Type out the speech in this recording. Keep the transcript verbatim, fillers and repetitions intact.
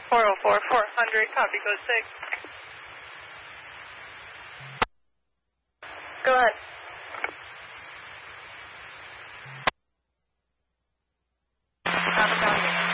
four oh four, four hundred, copy, code six. Go ahead. Copy, copy.